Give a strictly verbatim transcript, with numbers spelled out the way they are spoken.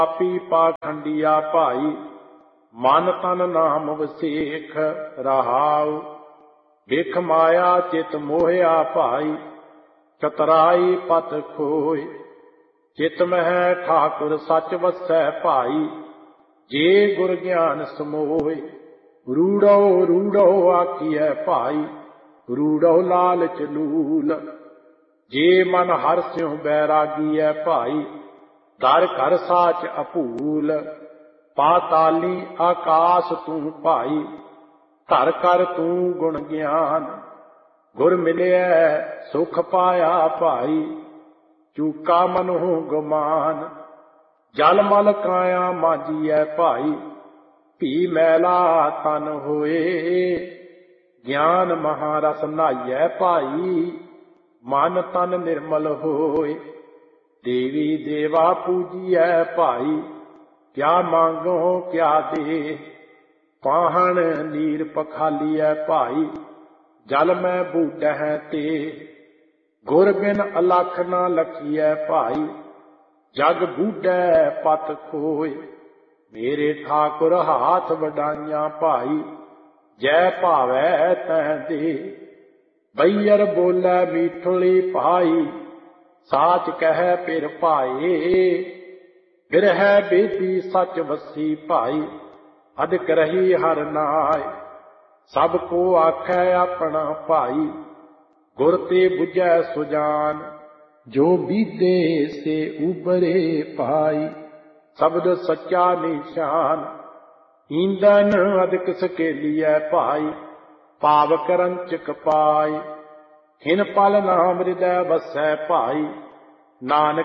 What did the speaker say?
ਆਪੀ ਪਾਖੰਡੀਆ ਭਾਈ, ਮਨ ਤਨ ਨਾਮ ਵਸੇਖ ਰਹਾਉ। ਵੇਖ ਮਾਇਆ ਚਿਤ ਮੋਹਿਆ ਭਾਈ, ਚਤਰਾਈ ਪਤ ਖੋਏ। ਚਿਤ ਮਹਿ ਠਾਕੁਰ ਸੱਚ ਵਸੈ ਭਾਈ, ਜੇ ਗੁਰ ਗਿਆਨ ਸਮੋਏ। ਰੂੜੋ ਰੂੜੋ ਆਖੀਐ ਭਾਈ, ਰੂੜੋ ਲਾਲਚ ਲੂਲ। ਜੇ ਮਨ ਹਰਿ ਸਿਉ ਬੈਰਾਗੀਐ ਭਾਈ, ਦਰ ਘਰ ਸਾਚ ਅਭੂਲ। ਪਾਤਾਲੀ ਆਕਾਸ ਤੂੰ ਭਾਈ, ਧਰ ਕਰ ਤੂੰ ਗੁਣ ਗਿਆਨ। ਗੁਰ ਮਿਲਿਐ ਸੁਖ ਪਾਇਆ ਭਾਈ, ਚੂਕਾ ਮਨਹੁ ਗੁਮਾਨ। ਜਲ ਮਲ ਕਾਇਆ ਮਾਂਜੀਐ ਭਾਈ, ਭੀ ਮੈਲਾ ਤਨ ਹੋਏ। ਗਿਆਨ ਮਹਾਰਸ ਨਾਈਐ ਭਾਈ, ਮਨ ਤਨ ਨਿਰਮਲ ਹੋਏ। ਦੇਵੀ ਦੇਵਾ ਪੂਜੀਐ ਭਾਈ, ਕਿਆ ਮੰਗੋ ਕਿਆ ਦੇ। ਪਾਹਣ ਨੀਰ ਪਖਾਲੀਐ ਭਾਈ, ਜਲ ਮੈਂ ਬੂਡਹਿ ਤੇ। ਗੁਰ ਬਿਨ ਅਲਖ ਨਾ ਲਖੀਐ ਭਾਈ, ਜਗ ਬੂਢੈ ਪਤ ਖੋਏ। ਮੇਰੇ ਠਾਕੁਰ ਹਾਥ ਵਡਾਈਆਂ ਭਾਈ, ਜੈ ਭਾਵੈ ਤੈ ਦੇ। ਬਈਅਰ ਬੋਲੇ ਮੀਠੁਲੀ ਭਾਈ, ਸਾਚ ਕਹਿ ਪਿਰ ਭਾਏ। ਬਿਰਹਿ ਬੇਦੀ ਸੱਚ ਵਸੀ ਭਾਈ, ਅਦਕ ਰਹੀ ਹਰ ਨਾਇ। ਸਭ ਕੋ ਆਖੈ ਆਪਣਾ ਭਾਈ, ਗੁਰ ਤੇ ਬੁਝੈ ਸੁਜਾਨ। ਜੋ ਬੀਤੇ ਸੇ ਉਬਰੇ ਭਾਈ, ਸ਼ਬਦ ਸੱਚਾ ਨਿਸ਼ਾਨ। ਈਂਦਨ ਅਦਕ ਸਕੇਲੀਐ ਭਾਈ, ਭਾਵ ਕਰੰਚਕ ਪਾਈ। ਖਿਨ ਪਲ ਨਾਮ ਹਿਰਦੈ ਵਸੈ ਭਾਈ, ਨਾਨਕ